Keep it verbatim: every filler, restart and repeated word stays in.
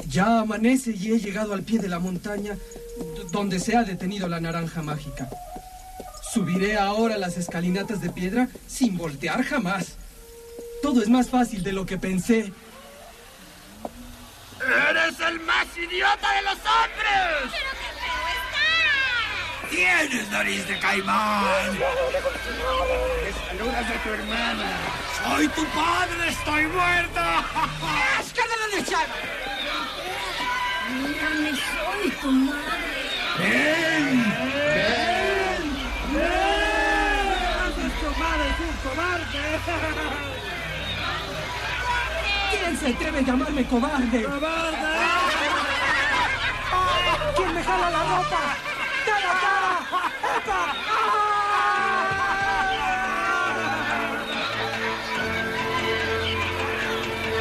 Ya amanece y he llegado al pie de la montaña donde se ha detenido la naranja mágica. Subiré ahora las escalinatas de piedra sin voltear jamás. Todo es más fácil de lo que pensé. ¡Eres el más idiota de los hombres! ¡Pero qué feo estás! ¡Tienes nariz de caimán! ¡Me saludas a tu hermana! ¡Soy tu padre! ¡Estoy muerta! ¡Escándalo de Chava! Mírame, soy tu madre. ¡Ven! ¡Ven! ¡Ven! ¡Tu madre es un cobarde! ¿Quién se atreve a llamarme cobarde? ¡Cobarde! ¿Quién me jala la ropa? ¡Dale acá! ¡Epa! ¡Ah!